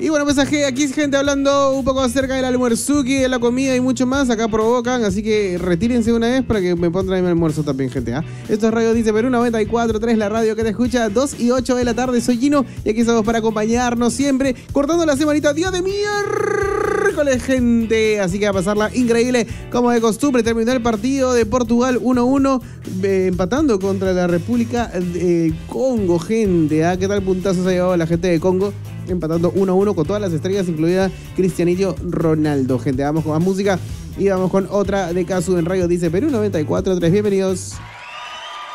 Y bueno, pues aquí es gente hablando un poco acerca del almuerzuki, de la comida y mucho más. Acá provocan, así que retírense una vez para que me pongan mi almuerzo también, gente. Esto es Radio Dice Perú 94.3, la radio que te escucha 2 y 8 de la tarde. Soy Gino y aquí estamos para acompañarnos siempre, cortando la semanita día de miércoles, gente. Así que va a pasarla increíble, como de costumbre. Terminó el partido de Portugal 1-1, empatando contra la República de Congo, gente. ¿Qué tal puntazo se ha llevado la gente de Congo? Empatando 1-1 con todas las estrellas, incluida Cristianillo Ronaldo, gente. Vamos con más música y vamos con otra de Casu en Radio Dice Perú 94.3. Bienvenidos.